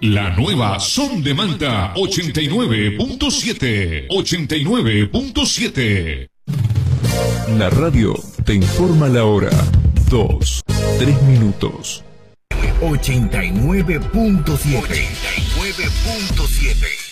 La nueva Son de Manta 89.7. 89.7. La radio te informa la hora. 2, 3 minutos. 89.7. 89.7.